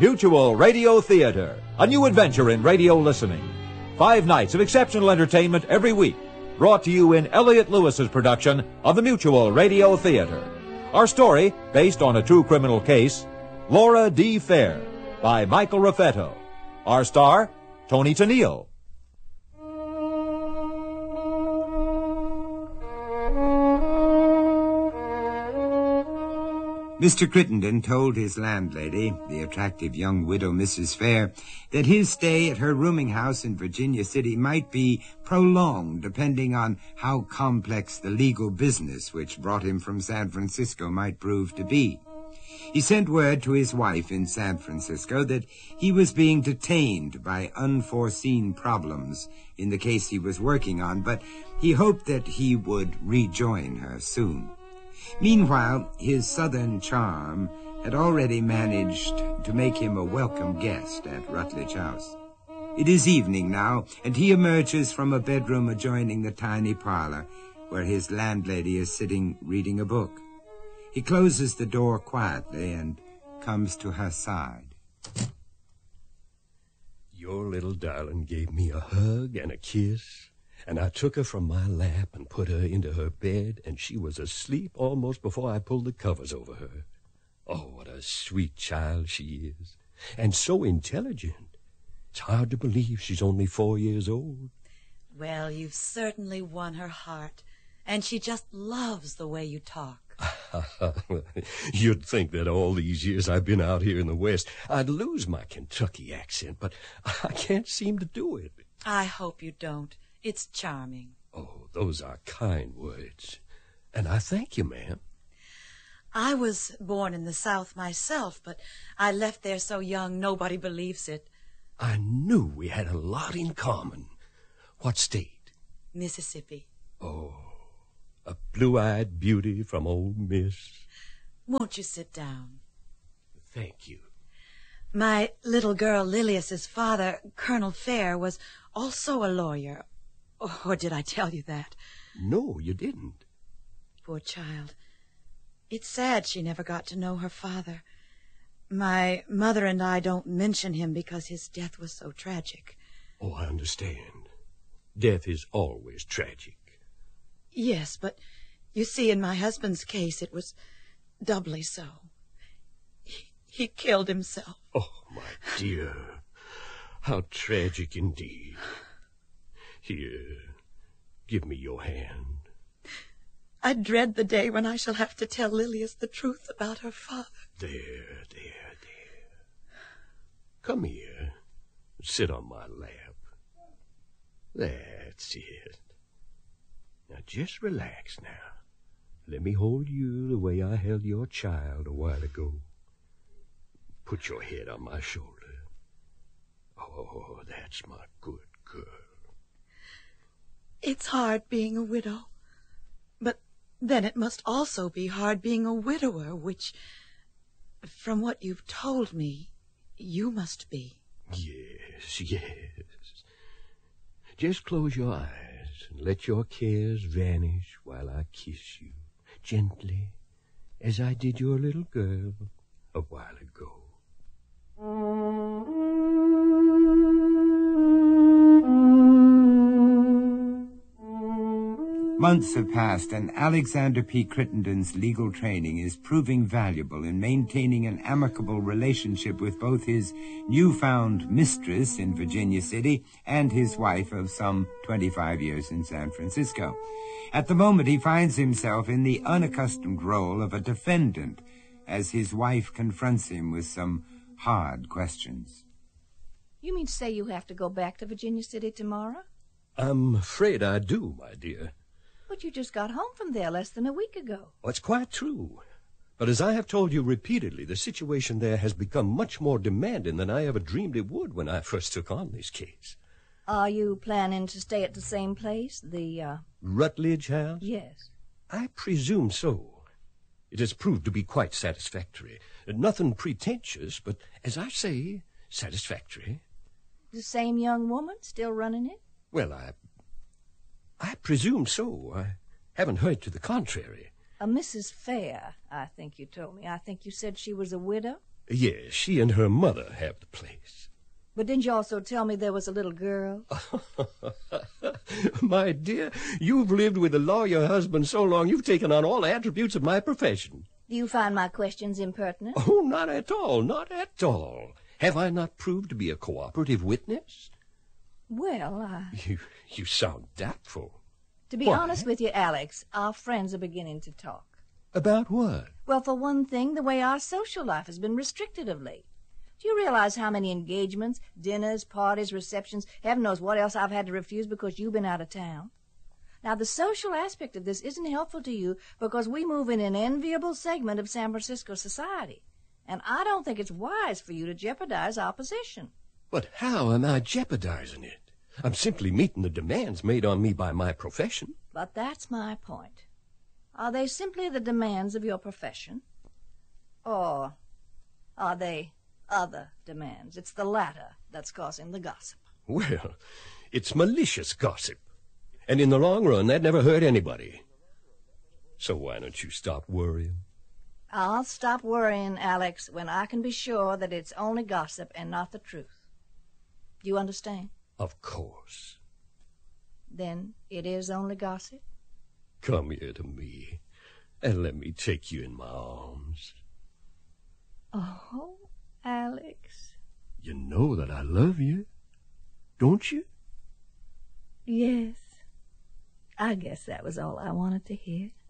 Mutual Radio Theater, a new adventure in radio listening. 5 nights of exceptional entertainment every week, brought to you in Elliott Lewis's production of the Mutual Radio Theater. Our story, based on a true criminal case, Laura D. Fair, by Michael Raffetto. Our star, Tony Tennille. Mr. Crittenden told his landlady, the attractive young widow Mrs. Fair, that his stay at her rooming house in Virginia City might be prolonged depending on how complex the legal business which brought him from San Francisco might prove to be. He sent word to his wife in San Francisco that he was being detained by unforeseen problems in the case he was working on, but he hoped that he would rejoin her soon. Meanwhile, his southern charm had already managed to make him a welcome guest at Rutledge House. It is evening now, and he emerges from a bedroom adjoining the tiny parlor, where his landlady is sitting reading a book. He closes the door quietly and comes to her side. Your little darling gave me a hug and a kiss, and I took her from my lap and put her into her bed, and she was asleep almost before I pulled the covers over her. Oh, what a sweet child she is, and so intelligent. It's hard to believe she's only 4 years old. Well, you've certainly won her heart, and she just loves the way you talk. You'd think that all these years I've been out here in the West, I'd lose my Kentucky accent, but I can't seem to do it. I hope you don't. It's charming. Oh, those are kind words. And I thank you, ma'am. I was born in the South myself, but I left there so young nobody believes it. I knew we had a lot in common. What state? Mississippi. Oh, a blue-eyed beauty from Ole Miss. Won't you sit down? Thank you. My little girl Lilius's father, Colonel Fair, was also a lawyer. Or did I tell you that? No, you didn't. Poor child. It's sad she never got to know her father. My mother and I don't mention him because his death was so tragic. Oh, I understand. Death is always tragic. Yes, but you see, in my husband's case, it was doubly so. He killed himself. Oh, my dear. How tragic indeed. Here, give me your hand. I dread the day when I shall have to tell Lilius the truth about her father. There. Come here. Sit on my lap. That's it. Now, just relax now. Let me hold you the way I held your child a while ago. Put your head on my shoulder. Oh, that's my good girl. It's hard being a widow. But then it must also be hard being a widower, which, from what you've told me, you must be. Yes. Just close your eyes and let your cares vanish while I kiss you, gently, as I did your little girl a while ago. Months have passed, and Alexander P. Crittenden's legal training is proving valuable in maintaining an amicable relationship with both his newfound mistress in Virginia City and his wife of some 25 years in San Francisco. At the moment, he finds himself in the unaccustomed role of a defendant as his wife confronts him with some hard questions. You mean to say you have to go back to Virginia City tomorrow? I'm afraid I do, my dear. But you just got home from there less than a week ago. Well, it's quite true. But as I have told you repeatedly, the situation there has become much more demanding than I ever dreamed it would when I first took on this case. Are you planning to stay at the same place, the, Rutledge House? Yes. I presume so. It has proved to be quite satisfactory. Nothing pretentious, but, as I say, satisfactory. The same young woman still running it? Well, I presume so. I haven't heard to the contrary. A Mrs. Fair, I think you told me. I think you said she was a widow? Yes, she and her mother have the place. But didn't you also tell me there was a little girl? My dear, you've lived with a lawyer husband so long you've taken on all the attributes of my profession. Do you find my questions impertinent? Oh, not at all, not at all. Have I not proved to be a cooperative witness? Well, You sound doubtful. To be Why? honest with you, Alex, our friends are beginning to talk. About what? Well, for one thing, the way our social life has been restricted of late. Do you realize how many engagements, dinners, parties, receptions, heaven knows what else I've had to refuse because you've been out of town? Now, the social aspect of this isn't helpful to you because we move in an enviable segment of San Francisco society. And I don't think it's wise for you to jeopardize our position. But how am I jeopardizing it? I'm simply meeting the demands made on me by my profession. But that's my point. Are they simply the demands of your profession? Or are they other demands? It's the latter that's causing the gossip. Well, it's malicious gossip. And in the long run, that never hurt anybody. So why don't you stop worrying? I'll stop worrying, Alex, when I can be sure that it's only gossip and not the truth. Do you understand? Of course. Then it is only gossip? Come here to me, and let me take you in my arms. Oh, Alex. You know that I love you, don't you? Yes. I guess that was all I wanted to hear.